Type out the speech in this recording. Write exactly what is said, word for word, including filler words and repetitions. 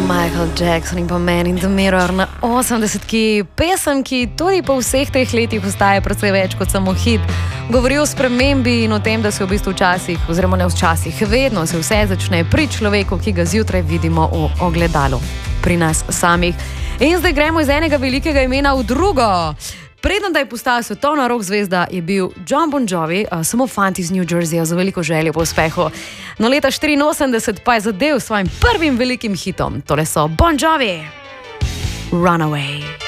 Michael Jackson in pa Man in the Mirror na osemdesetki. Pesem, ki tudi po vseh teh letih ostaje precej več kot samo hit. Govori o spremembi in o tem, da se v bistvu včasih, oziroma ne včasih, vedno se vse začne pri človeku, ki ga zjutraj vidimo v ogledalu. Pri nas samih. In zdaj gremo iz enega velikega imena v drugo. Predno, da je postal svetovna rock zvezda, je bil Jon Bon Jovi, uh, samo fant iz New Jerseyja z veliko željo po uspehu. No, leta štiriinosemdeset pa je zadev s svojim prvim velikim hitom. Tole so Bon Jovi, Runaway.